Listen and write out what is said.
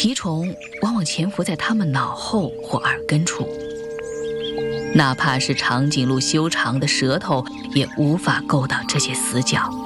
蜱虫往往潜伏在它们脑后或耳根处，哪怕是长颈鹿修长的舌头也无法够到这些死角。